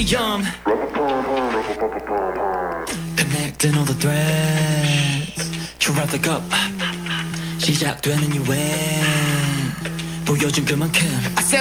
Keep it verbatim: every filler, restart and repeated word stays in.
medium. Connecting all the threads. 조라다가 시작되는 유행 보여준 그만큼 I said